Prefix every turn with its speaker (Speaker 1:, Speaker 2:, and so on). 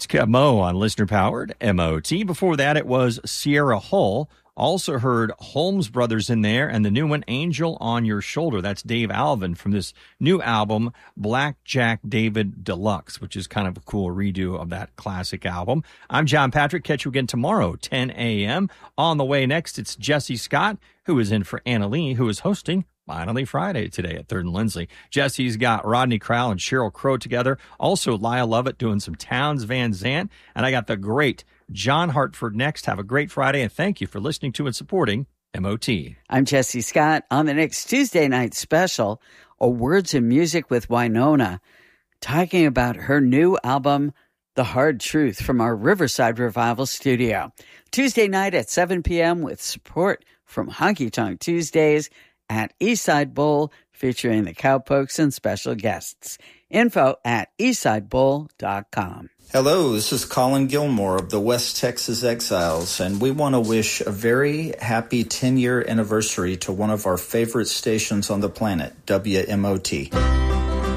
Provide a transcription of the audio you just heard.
Speaker 1: Eskimo on listener-powered MOT. Before that, it was Sierra Hull. Also heard Holmes Brothers in there, and the new one, Angel on Your Shoulder. That's Dave Alvin from this new album, Black Jack David Deluxe, which is kind of a cool redo of that classic album. I'm John Patrick. Catch you again tomorrow, 10 a.m. On the way next, it's Jesse Scott, who is in for Anna Lee, who is hosting Finally Friday today at 3rd and Lindsley. Jesse's got Rodney Crowell and Sheryl Crow together. Also, Lyle Lovett doing some Towns Van Zandt. And I got the great John Hartford next. Have a great Friday, and thank you for listening to and supporting MOT.
Speaker 2: I'm Jesse Scott. On the next Tuesday night special, a Words and Music with Winona, talking about her new album, The Hard Truth, from our Riverside Revival studio. Tuesday night at 7 p.m. with support from Honky Tonk Tuesdays at Eastside Bowl, featuring the Cowpokes and special guests. Info at eastsidebowl.com.
Speaker 3: Hello, this is Colin Gilmore of the West Texas Exiles, and we want to wish a very happy 10-year anniversary to one of our favorite stations on the planet, WMOT.